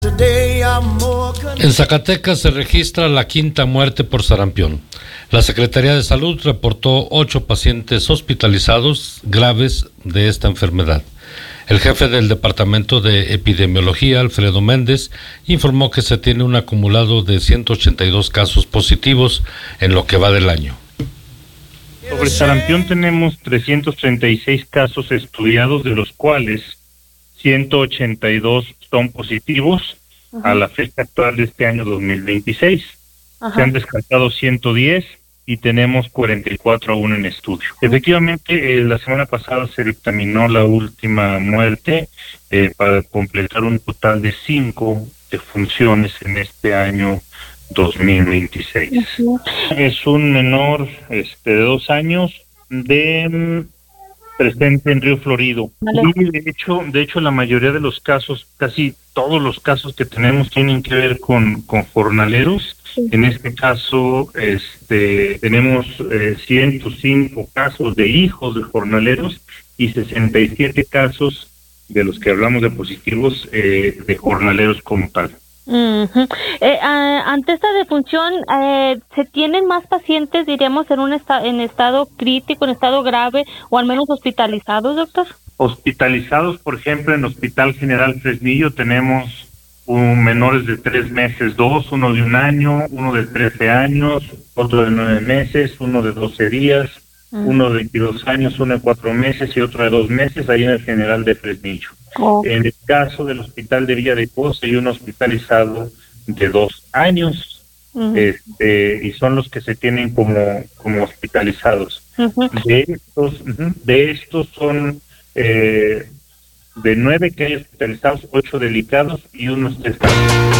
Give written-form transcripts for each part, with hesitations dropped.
En Zacatecas se registra la quinta muerte por sarampión. La Secretaría de Salud reportó 8 pacientes hospitalizados graves de esta enfermedad. El jefe del Departamento de Epidemiología, Alfredo Méndez, informó que se tiene un acumulado de 182 casos positivos en lo que va del año. Sobre sarampión tenemos 336 casos estudiados, de los cuales 182 son positivos. A la fecha actual de este año 2026. Se han descartado 110 y tenemos 44 aún en estudio. Efectivamente, la semana pasada se dictaminó la última muerte para completar un total de 5 defunciones en este año 2026. Es un menor de 2 años presente en Río Florido. Y de hecho la mayoría de los casos, casi todos los casos que tenemos tienen que ver con jornaleros. En este caso tenemos 105 casos de hijos de jornaleros y 67 casos de los que hablamos de positivos de jornaleros como tal. Ante esta defunción, ¿se tienen más pacientes, diríamos, en estado crítico, en estado grave, o al menos hospitalizados, doctor? Hospitalizados, por ejemplo, en Hospital General Fresnillo tenemos menores de 3 meses, 2, uno de 1 año, uno de 13 años, otro de 9 meses, uno de 12 días, uno de 22 años, uno de 4 meses y otro de 2 meses, ahí en el General de Fresnillo. En el caso del Hospital de Villa de Poza hay un hospitalizado de 2 años, y son los que se tienen como hospitalizados. De estos son de 9 que hay hospitalizados, 8 delicados y 1 estables.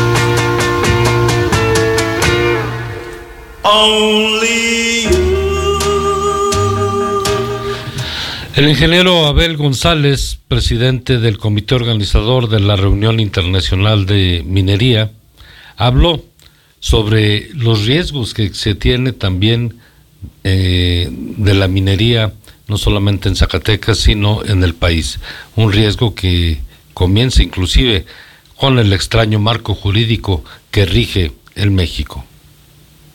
El ingeniero Abel González, presidente del comité organizador de la Reunión Internacional de Minería, habló sobre los riesgos que se tiene también de la minería, no solamente en Zacatecas, sino en el país. Un riesgo que comienza inclusive con el extraño marco jurídico que rige el México.